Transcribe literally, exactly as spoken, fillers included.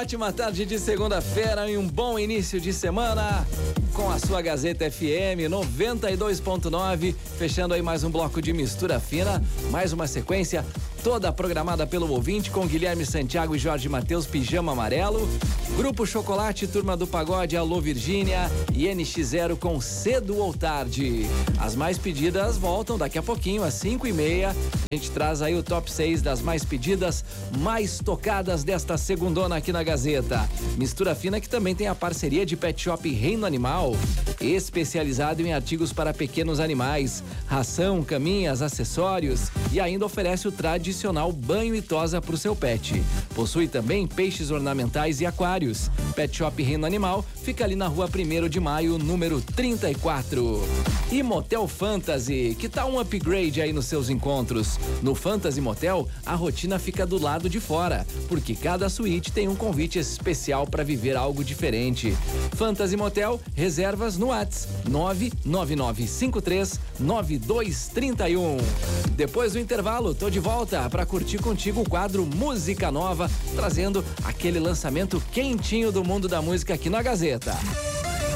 ótima tarde de segunda-feira e um bom início de semana com a sua Gazeta F M noventa e dois ponto nove, fechando aí mais um bloco de mistura fina, mais uma sequência toda programada pelo ouvinte com Guilherme Santiago e Jorge Mateus, Pijama Amarelo, Grupo Chocolate, Turma do Pagode, Alô Virgínia e N X zero com Cedo ou Tarde. As mais pedidas voltam daqui a pouquinho, às cinco e meia. A gente traz aí o top seis das mais pedidas, mais tocadas desta segundona aqui na Gazeta. Mistura fina que também tem a parceria de Pet Shop Reino Animal, especializado em artigos para pequenos animais, ração, caminhas, acessórios e ainda oferece o tradicional banho e tosa para o seu pet. Possui também peixes ornamentais e aquários. Pet Shop Reino Animal fica ali na rua primeiro de maio, número trinta e quatro. E Motel Fantasy, que tal um upgrade aí nos seus encontros? No Fantasy Motel, a rotina fica do lado de fora, porque cada suíte tem um convite especial para viver algo diferente. Fantasy Motel, reservas no WhatsApp nove nove nove cinco três nove dois três um. Depois do intervalo, tô de volta para curtir contigo o quadro Música Nova, trazendo aquele lançamento quentinho do mundo da música aqui na Gazeta.